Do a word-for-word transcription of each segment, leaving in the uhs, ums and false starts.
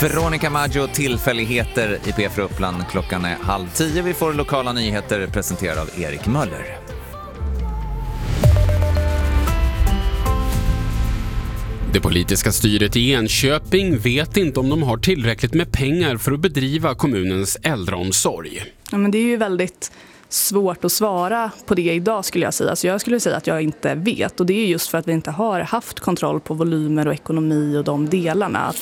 Veronica Maggio, tillfälligheter i P fyra Uppland. Klockan är halv tio. Vi får lokala nyheter presenterade av Erik Möller. Det politiska styret i Enköping vet inte om de har tillräckligt med pengar för att bedriva kommunens äldreomsorg. Ja, men det är ju väldigt svårt att svara på det idag, skulle jag säga. Så jag skulle säga att jag inte vet. Och det är just för att vi inte har haft kontroll på volymer och ekonomi och de delarna.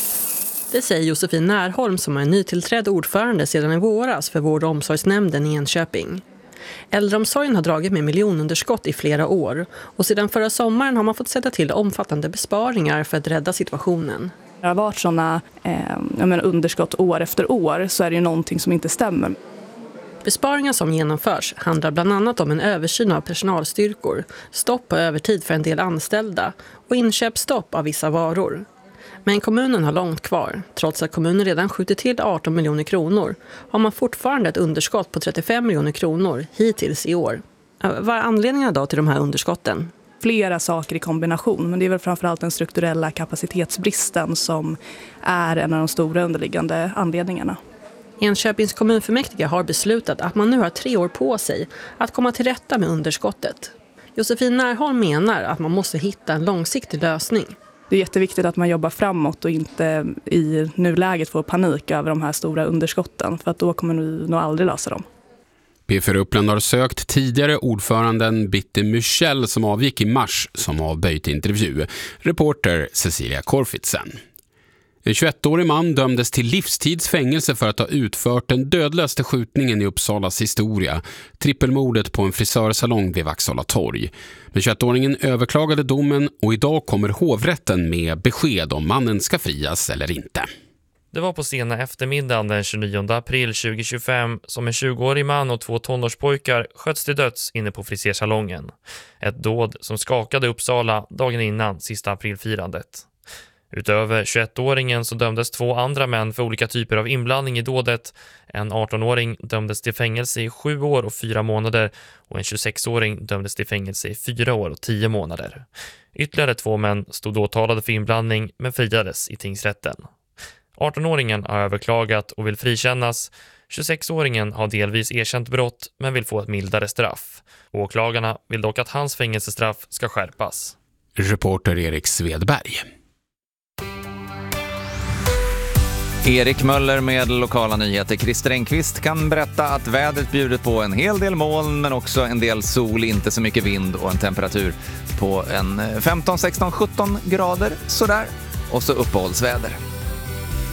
Det säger Josefin Närholm som är nytillträdd ordförande sedan i våras för vård- och omsorgsnämnden i Enköping. Äldreomsorgen har dragit med miljonunderskott i flera år och sedan förra sommaren har man fått sätta till omfattande besparingar för att rädda situationen. Det har varit sådana eh, jag menar, underskott år efter år, så är det ju någonting som inte stämmer. Besparingar som genomförs handlar bland annat om en översyn av personalstyrkor, stopp på övertid för en del anställda och inköpsstopp av vissa varor. Men kommunen har långt kvar. Trots att kommunen redan skjutit till arton miljoner kronor har man fortfarande ett underskott på trettiofem miljoner kronor hittills i år. Vad är anledningen då till de här underskotten? Flera saker i kombination, men det är väl framförallt den strukturella kapacitetsbristen som är en av de stora underliggande anledningarna. Enköpings kommunfullmäktige har beslutat att man nu har tre år på sig att komma till rätta med underskottet. Josefin Närholm menar att man måste hitta en långsiktig lösning. Det är jätteviktigt att man jobbar framåt och inte i nuläget får panik över de här stora underskotten, för att då kommer vi nog aldrig lösa dem. P fyra Uppland har sökt tidigare ordföranden Bitte Michel som avgick i mars som avböjt intervju. Reporter Cecilia Korfitsen. En tjugoettårig man dömdes till livstidsfängelse för att ha utfört den dödlöste skjutningen i Uppsalas historia, trippelmordet på en frisörsalong vid Vaxhalla torg. Men tjugoettåringen överklagade domen och idag kommer hovrätten med besked om mannen ska frias eller inte. Det var på sena eftermiddagen den tjugonionde april tjugohundratjugofem som en tjugoårig man och två tonårspojkar sköts till döds inne på frisersalongen. Ett dåd som skakade Uppsala dagen innan sista aprilfirandet. Utöver tjugoettåringen så dömdes två andra män för olika typer av inblandning i dådet. En artonåring dömdes till fängelse i sju år och fyra månader och en tjugosexåring dömdes till fängelse i fyra år och tio månader. Ytterligare två män stod åtalade för inblandning men friades i tingsrätten. artonåringen har överklagat och vill frikännas. tjugosexåringen har delvis erkänt brott men vill få ett mildare straff. Åklagarna vill dock att hans fängelsestraff ska skärpas. Reporter Erik Svedberg. Erik Möller med lokala nyheter. Christer Engqvist kan berätta att vädret bjuder på en hel del moln men också en del sol, inte så mycket vind och en temperatur på en femton, sexton, sjutton grader sådär. Och så uppehållsväder.